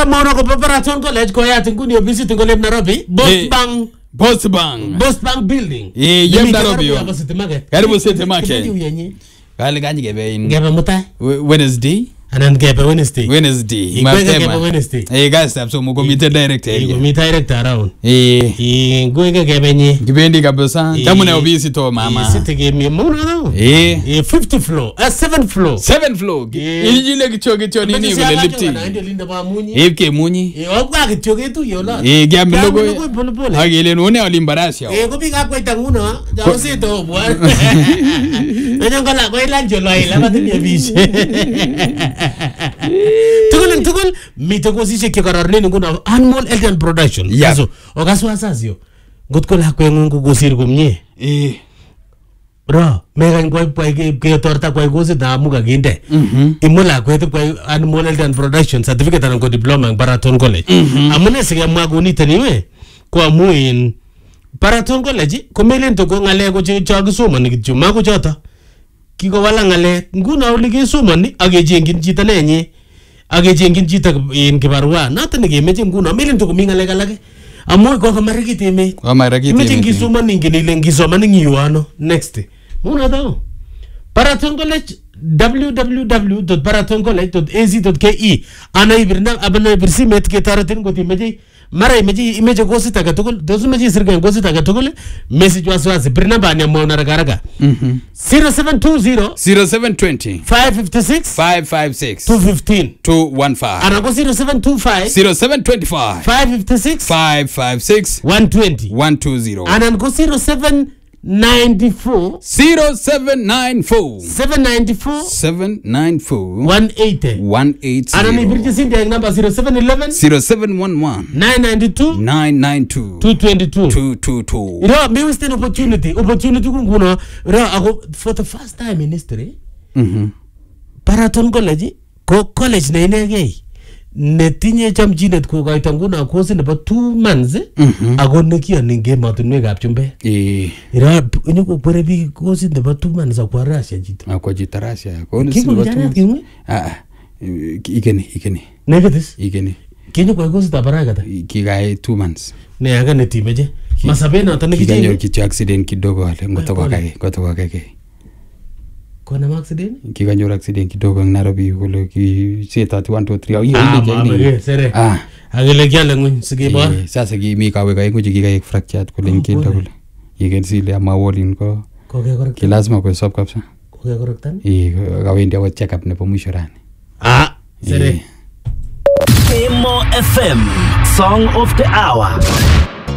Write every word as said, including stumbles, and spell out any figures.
Ira maona ko Baraton College ko yati nguni ofisi tingole Nairobi. Boss Bank. Boss Bank. Boss Bank building. Eh, yem Nairobi yo. Karibu City Market. Karibu City Market. Kali Kali kanyi gebe in. Gebe mutai. Wednesday. Anan gebe Wednesday. Wednesday. Igwege gebe Wednesday. Eh, guys, so mugo meet direct area. Mugo meet direct around. Eh. Igwege gebe nyi. Kibendi kabisa. Tamu na obisi to mama. City game mona no. Eh. Eh, fifth floor. Uh, seventh floor. Seventh floor. Ilijile kicho kicho nini kule lipti. Eh, ke munyi. Eh, obwa kicho kitu yola. Eh, gambi logo. Agile nune olimbarasi. Eh, ko biga kwa itanguna. Jawo sito bwa. Nanyongala kwa ilanjo loila matini biche. Tukul tukul mitoko sise kikararne nguna animal health and production. Kaso okaso asasio. Ngotko la kwa ngungu gosir kumnye. Eh. Bro, mega kwa kwa ke torta kwa gosi da muga ginde. Mhm. Imula kwa kwa animal health and production certificate and diploma in Baraton College. Amune sige maguni taniwe kwa muin Baraton College ko melen to ko ngale ko chagi somani kityo mago chata. Kiko wala ngale nguna ulike somani agejengin chita nenye agejengin chita in kibarua nata negemeche nguna melen to ko mingale kalake amoy ko kamariki teme ko mariki teme meche ngisomani ngene ngisomani ngiwano next muna tao Baraton College w w w dot baraton college dot a z dot k e ana ibirna abana ibirsi met ke taratin goti meje mara imeji imeje gosi taga tukul dosu meji sirga gosi taga tukul message waswasi birna banya mona ragaraga mhm zero seven two zero zero seven two zero five five six five five six two one five two one five ana go zero seven two five zero seven two five five five six five five six one two zero one two zero ana go zero seven nine four zero seven nine four seven nine four seven nine four one eight one eight ana ni birti sinde number zero seven one one zero seven one one nine nine two nine nine two two two two two two two. Ira me was an opportunity opportunity kunguno ra ako for the first time in history mhm Baraton College ko college na inegei netinye chamchinet ko kaita nguna course nebo two months ako nekia ninge matunwek ab chumbe eh ira nyoko pore bi course nebo two months akwa Russia jito akwa jito Russia ko ni nebo two months ah ikeni ikeni negatis ikeni kinyo kwa course tabaraka ta kigai two months ne aga netimeje masabena tani kije kinyo kicho accident kidogo ale ngotoka kage ngotoka kage kona accident kikanyor accident kidogo Nairobi kule ki setati one two three hiyo ile jeni sere ah agele kyale ng'uny sikibor sasa kimi kawe kai nguji kikai fracture kule nkinda kule yiken sile ama wolin ko kokekorok ki lazima ko stop kabisa kokekoroktan eh kawendi awa check up nebo mwisho rani ah sere Emo F M Song of the Hour.